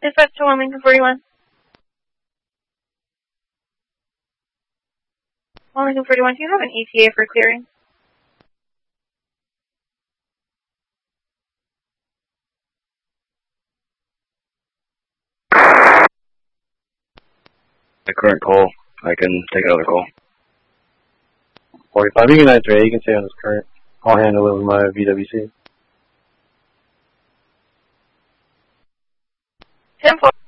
Dispatch to 1 Lincoln 41. 1 Lincoln 41, do you have an ETA for clearing? The current call, I can take another call. 45, you can answer A, you can stay on this current. I'll handle it with my VWC. 10-4.